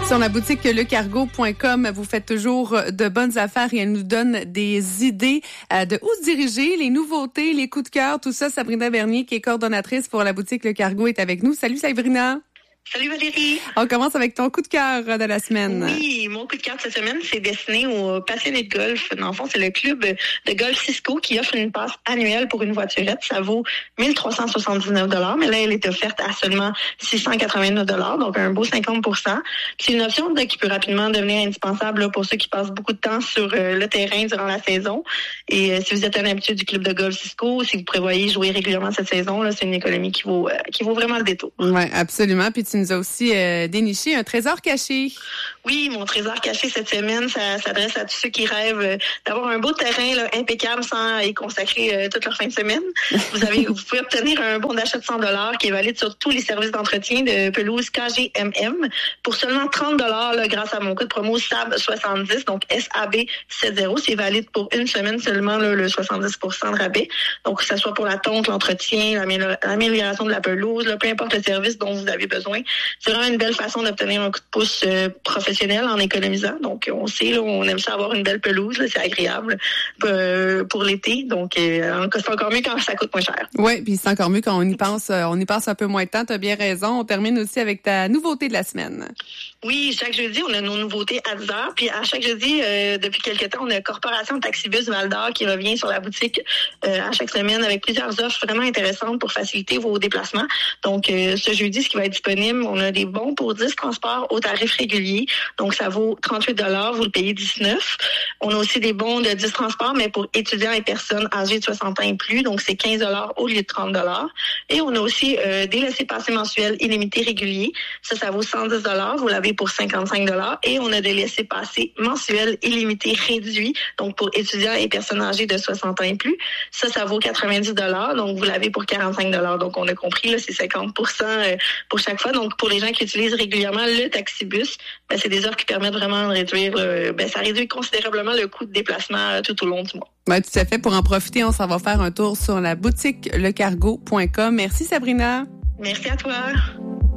Sur la boutique lecargo.com, vous faites toujours de bonnes affaires et elle nous donne des idées de où se diriger, les nouveautés, les coups de cœur, tout ça. Sabrina Bernier, qui est coordonnatrice pour la boutique Le Cargo, est avec nous. Salut Sabrina! Salut Valérie! On commence avec ton coup de cœur de la semaine. Oui, mon coup de cœur de cette semaine, c'est destiné aux passionnés de golf. Dans le fond, c'est le club de golf Cisco qui offre une passe annuelle pour une voiturette. Ça vaut 1379 $, mais là, elle est offerte à seulement 689 $, donc un beau 50 %. C'est une option qui peut rapidement devenir indispensable là, pour ceux qui passent beaucoup de temps sur le terrain durant la saison. Et si vous êtes un habitué du club de golf Cisco, si vous prévoyez jouer régulièrement cette saison, là, c'est une économie qui vaut vraiment le détour. Oui, absolument. Puis tu nous as aussi déniché un trésor caché. Oui, mon trésor caché cette semaine, ça s'adresse à tous ceux qui rêvent d'avoir un beau terrain là, impeccable sans y consacrer toute leur fin de semaine. Vous pouvez obtenir un bon d'achat de 100 $ qui est valide sur tous les services d'entretien de pelouse KGMM pour seulement 30 $ là, grâce à mon code promo SAB70, donc SAB70. C'est valide pour une semaine seulement, là, le 70 % de rabais. Donc, que ce soit pour la tonte, l'entretien, l'amélioration de la pelouse, là, peu importe le service dont vous avez besoin. C'est vraiment une belle façon d'obtenir un coup de pouce professionnel en économisant. Donc, on sait, là, on aime ça avoir une belle pelouse. Là, c'est agréable pour l'été. Donc, c'est encore mieux quand ça coûte moins cher. Oui, puis c'est encore mieux quand on y pense un peu moins de temps. Tu as bien raison. On termine aussi avec ta nouveauté de la semaine. Oui, chaque jeudi, on a nos nouveautés à 10 h. Puis à chaque jeudi, depuis quelques temps, on a Corporation Taxibus Val-d'Or qui revient sur la boutique à chaque semaine avec plusieurs offres vraiment intéressantes pour faciliter vos déplacements. Donc, ce jeudi, ce qui va être disponible, on a des bons pour 10 transports au tarif régulier. Donc, ça vaut 38 $, vous le payez 19. On a aussi des bons de 10 transports, mais pour étudiants et personnes âgées de 60 ans et plus. Donc, c'est 15 $ au lieu de 30 $. Et on a aussi des laissez-passer mensuels illimités réguliers. Ça vaut 110 $. Vous l'avez pour 55 $. Et on a des laissez-passer mensuels illimités réduits. Donc, pour étudiants et personnes âgées de 60 ans et plus. Ça vaut 90 $. Donc, vous l'avez pour 45 $. Donc, on a compris, là, c'est 50 % pour chaque fois. Donc, pour les gens qui utilisent régulièrement le taxibus, c'est des offres qui permettent vraiment de réduire, ça réduit considérablement le coût de déplacement tout au long du mois. Oui, tout à fait. Pour en profiter, on s'en va faire un tour sur la boutique lecargo.com. Merci Sabrina. Merci à toi.